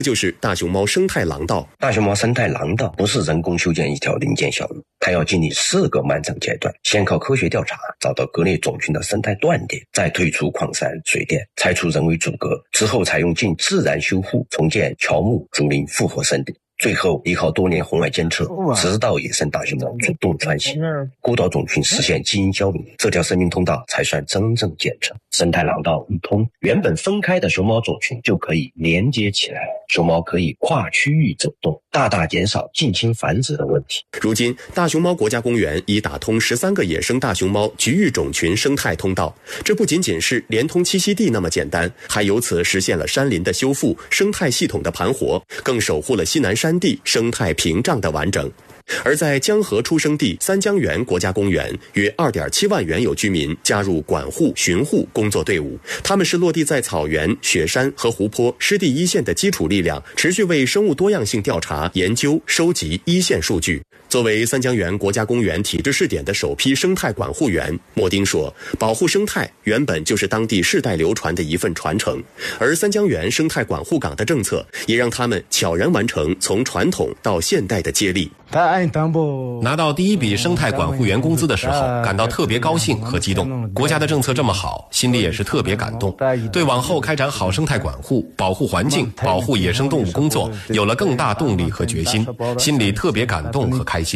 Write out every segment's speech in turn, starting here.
就是大熊猫生态廊道。 大熊猫生态廊道不是人工修建一条零件小路，它要经历4个漫长阶段，先靠科学调查找到各类种群的生态断点，再退出矿山水电，拆除人为阻隔，之后采用近自然修复重建乔木竹林复活森林，最后依靠多年红外监测，指导野生大熊猫主动穿行，孤岛种群实现基因消弭，这条生命通道才算真正建成。生态廊道一通，原本分开的熊猫种群就可以连接起来，熊猫可以跨区域走动，大大减少近亲繁殖的问题。 如今，大熊猫国家公园已打通13个野生大熊猫局域种群生态通道，这不仅仅是连通栖息地那么简单，还由此实现了山林的修复、生态系统的盘活，更守护了西南山地生态屏障的完整。而在江河出生地三江源国家公园，约2.7万原有居民加入管护巡护工作队伍，他们是落地在草原、雪山和湖泊湿地一线的基础力量，持续为生物多样性调查、研究、收集一线数据。作为三江源国家公园体制试点的首批生态管护员，莫丁说，保护生态原本就是当地世代流传的一份传承，而三江源生态管护岗的政策也让他们悄然完成从传统到现代的接力。 拿到第一笔生态管护员工资的时候，感到特别高兴和激动。国家的政策这么好，心里也是特别感动，对往后开展好生态管护、保护环境、保护野生动物工作有了更大动力和决心，心里特别感动和开心。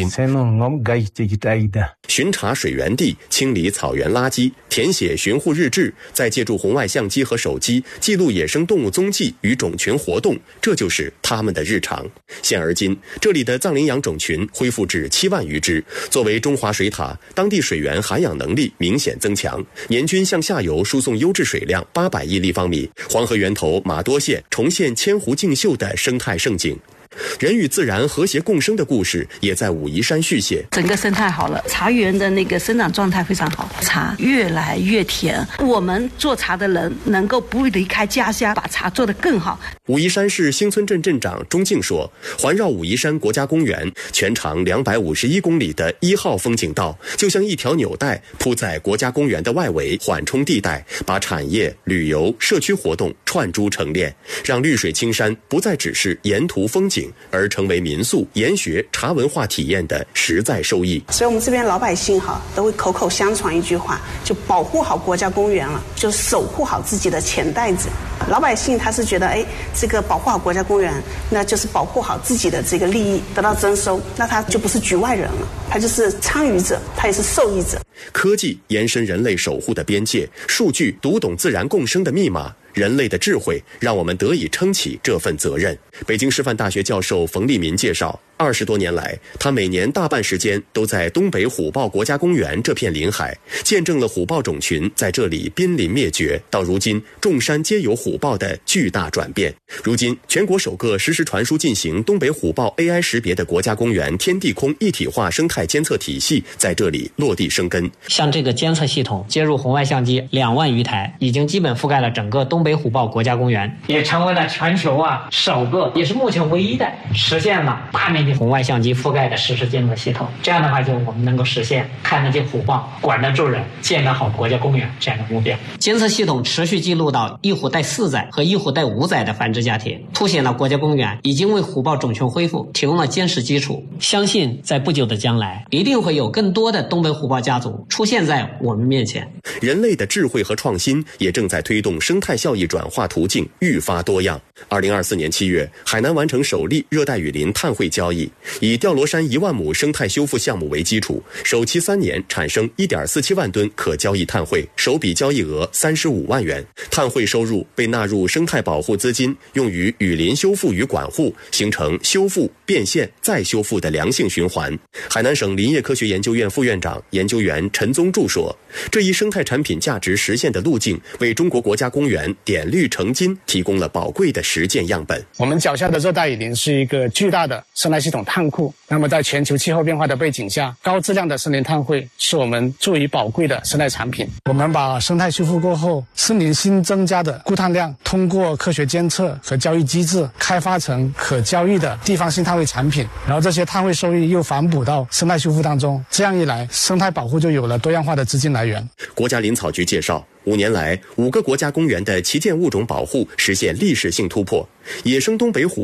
巡查水源地，清理草原垃圾，填写巡护日志，再借助红外相机和手机记录野生动物踪迹与种群活动，这就是他们的日常。现而今，这里的藏羚羊种群恢复至7万余只，作为中华水塔，当地水源涵养能力明显增强，年均向下游输送优质水量800亿立方米，黄河源头玛多县重现千湖竞秀的生态盛景。人与自然和谐共生的故事也在武夷山续写。 整个生态好了，茶园的那个生长状态非常好，茶越来越甜，我们做茶的人能够不离开家乡，把茶做得更好。 武夷山市兴村镇镇长钟静说，环绕武夷山国家公园全长251公里的1号风景道，就像一条纽带铺在国家公园的外围缓冲地带，把产业、旅游、社区活动串珠成链，让绿水青山不再只是沿途风景，而成为民宿、研学、茶文化体验的实在收益。 所以我们这边老百姓都会口口相传一句话，就保护好国家公园了，就守护好自己的钱袋子。老百姓他是觉得，这个保护好国家公园，那就是保护好自己的这个利益得到增收，那他就不是局外人了，他就是参与者，他也是受益者。 科技延伸人类守护的边界，数据读懂自然共生的密码，人类的智慧让我们得以撑起这份责任。北京师范大学教授冯立民介绍，20多年来，他每年大半时间都在东北虎豹国家公园这片临海，见证了虎豹种群在这里濒临灭绝，到如今众山皆有虎豹的巨大转变。如今，全国首个实时传输进行东北虎豹 AI 识别的国家公园天地空一体化生态监测体系在这里落地生根。 像这个监测系统接入红外相机2万余台，已经基本覆盖了整个东北虎豹国家公园，也成为了全球首个，也是目前唯一的实现了大面积红外相机覆盖的实时监测系统。这样的话，就我们能够实现看得见虎豹、管得住人、建得好国家公园这样的目标。监测系统持续记录到一虎带4载和一虎带5载的繁殖家庭，凸显了国家公园已经为虎豹种群恢复提供了坚实基础。相信在不久的将来，一定会有更多的东北虎豹家族出现在我们面前。 人类的智慧和创新也正在推动生态效益转化途径愈发多样。2024年7月，海南完成首例热带雨林碳汇交易，以吊罗山1万亩生态修复项目为基础，首期3年产生1.47万吨可交易碳汇，首笔交易额35万元。碳汇收入被纳入生态保护资金，用于雨林修复与管护，形成修复、变现、再修复的良性循环。海南省林业科学研究院副院长、研究员陈宗柱说，这一生态产品价值实现的路径，为中国国家公园点绿成金提供了宝贵的实践样本。 我们脚下的热带雨林是一个巨大的生态系统碳库，那么在全球气候变化的背景下，高质量的森林碳汇是我们最为宝贵的生态产品。我们把生态修复过后森林新增加的固碳量，通过科学监测和交易机制开发成可交易的地方性碳汇产品，然后这些碳汇收益又反哺到生态修复当中，这样一来，生态保护就有了多样化的资金来源。 国家林草局介绍，5年来，5个国家公园的旗舰物种保护实现历史性突破。野生东北虎